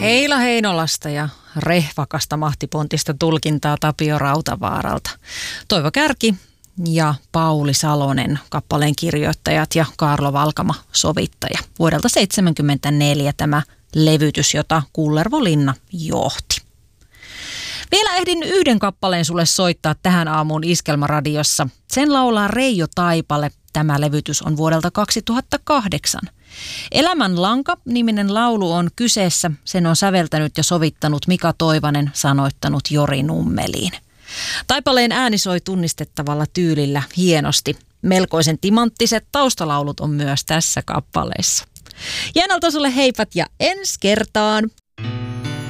Heila Heinolasta ja rehvakasta mahtipontista tulkintaa Tapio Rautavaaralta. Toivo Kärki ja Pauli Salonen, kappaleen kirjoittajat, ja Kaarlo Valkama, sovittaja. Vuodelta 1974 tämä levytys, jota Kullervo Linna johti. Vielä ehdin yhden kappaleen sulle soittaa tähän aamuun Iskelmaradiossa. Sen laulaa Reijo Taipale. Tämä levytys on vuodelta 2008. Elämänlanka-niminen laulu on kyseessä. Sen on säveltänyt ja sovittanut Mika Toivanen, sanoittanut Jori Nummeliin. Taipaleen ääni soi tunnistettavalla tyylillä hienosti. Melkoisen timanttiset taustalaulut on myös tässä kappaleessa. Jäänalta sulle heipat ja ensi kertaan!